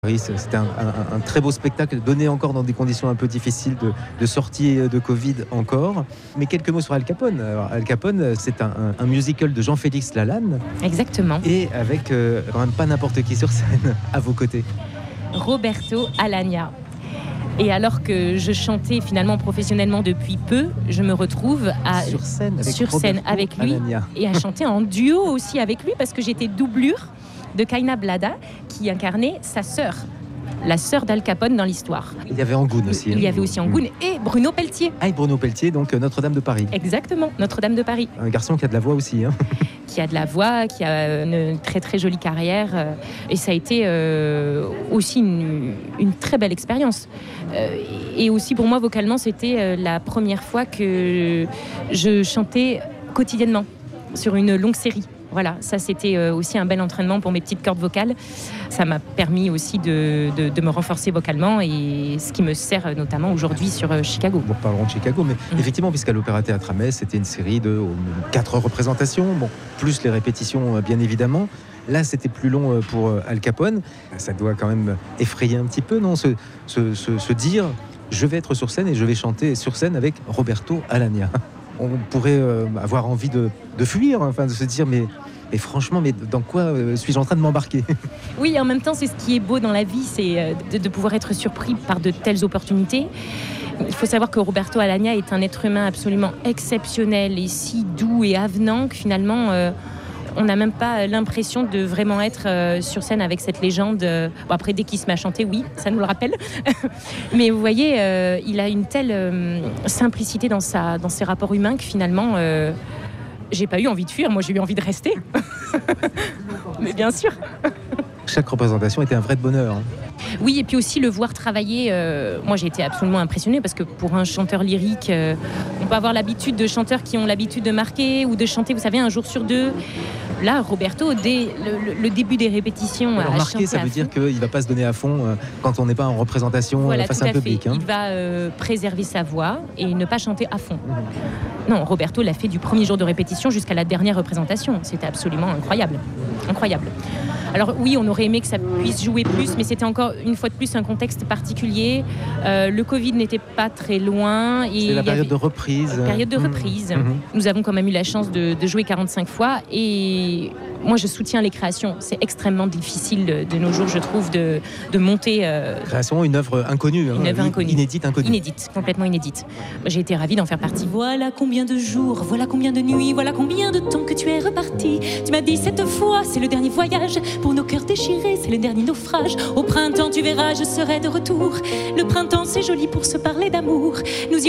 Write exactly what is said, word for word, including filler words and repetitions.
Oui, c'était un, un, un très beau spectacle, donné encore dans des conditions un peu difficiles de, de sortie de Covid encore. Mais quelques mots sur Al Capone. Alors, Al Capone, c'est un, un, un musical de Jean-Félix Lalanne. Exactement. Et avec euh, quand même pas n'importe qui sur scène à vos côtés. Roberto Alagna. Et alors que je chantais finalement professionnellement depuis peu, je me retrouve à, sur scène avec, sur scène avec lui Alagna. Et à chanter en duo aussi avec lui parce que j'étais doublure de Kaina Blada qui incarnait sa sœur, la sœur d'Al Capone dans l'histoire. Il y avait Angoune aussi. Il y avait aussi Angoune mmh. et Bruno Pelletier. Ah, et Bruno Pelletier, donc Notre-Dame de Paris. Exactement, Notre-Dame de Paris. Un garçon qui a de la voix aussi. Hein. Qui a de la voix, qui a une très très jolie carrière. Et ça a été euh, aussi une, une très belle expérience. Euh, et aussi pour moi, vocalement, c'était la première fois que je chantais quotidiennement sur une longue série. Voilà, ça c'était aussi un bel entraînement pour mes petites cordes vocales. Ça m'a permis aussi de, de, de me renforcer vocalement et ce qui me sert notamment aujourd'hui sur Chicago. Nous reparlerons de Chicago, mais mmh. effectivement, puisqu'à l'Opéra Théâtre à Metz, c'était une série de quatre représentations, bon, plus les répétitions bien évidemment. Là, c'était plus long pour Al Capone. Ça doit quand même effrayer un petit peu, non, se, se, se, se dire, je vais être sur scène et je vais chanter sur scène avec Roberto Alagna. On pourrait euh, avoir envie de, de fuir, enfin de se dire mais, mais franchement, mais dans quoi euh, suis-je en train de m'embarquer ? Oui, en même temps, c'est ce qui est beau dans la vie, c'est de, de pouvoir être surpris par de telles opportunités. Il faut savoir que Roberto Alagna est un être humain absolument exceptionnel et si doux et avenant que finalement... Euh, on n'a même pas l'impression de vraiment être euh, sur scène avec cette légende. Bon, après, dès qu'il se met à chanter, oui, ça nous le rappelle. Mais vous voyez, euh, il a une telle euh, simplicité dans, sa, dans ses rapports humains que finalement, euh, j'ai pas eu envie de fuir. Moi, j'ai eu envie de rester. Mais bien sûr. Chaque représentation était un vrai bonheur. Hein. Oui, et puis aussi le voir travailler. Euh, moi, j'ai été absolument impressionnée parce que pour un chanteur lyrique, euh, on peut avoir l'habitude de chanteurs qui ont l'habitude de marquer ou de chanter, vous savez, un jour sur deux. Là, Roberto, dès le, le début des répétitions, alors, a marquer, ça veut dire qu'il ne va pas se donner à fond euh, quand on n'est pas en représentation voilà, face à un public. Hein. Il va euh, préserver sa voix et ne pas chanter à fond. Mmh. Non, Roberto l'a fait du premier jour de répétition jusqu'à la dernière représentation. C'était absolument incroyable. Incroyable. Alors oui, on aurait aimé que ça puisse jouer plus, mais c'était encore une fois de plus un contexte particulier. Euh, le Covid n'était pas très loin. C'était la période de reprise. Période de reprise. Mmh. Nous avons quand même eu la chance de, de jouer quarante-cinq fois et moi je soutiens les créations. C'est extrêmement difficile de, de nos jours, je trouve, de, de monter... Euh, Création, une œuvre inconnue. Une œuvre hein, inconnue. Inédite, inconnue. Inédite, complètement inédite. J'ai été ravie d'en faire partie. Voilà combien de jours, voilà combien de nuits, voilà combien de temps que tu es reparti. Tu m'as dit cette fois, c'est le dernier voyage. Pour nos cœurs déchirés, c'est le dernier naufrage. Au printemps, tu verras, je serai de retour. Le printemps, c'est joli pour se parler d'amour. Nous irons